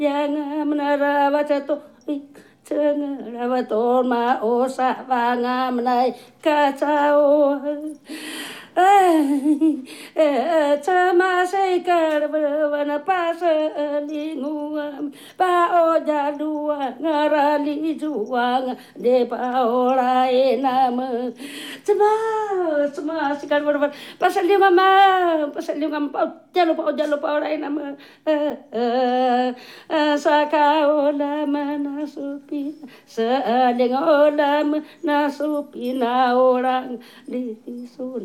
Jangan menara jatuh Jangan betul mau sawanga menai kacau Cemasai kerwana paselinguam Pao jadua ngarali juang De paolai nama Cemas kan berbuat paselinguam pao jalo paolai nama Sakaola manasupi Sealing olam nasupina orang di sun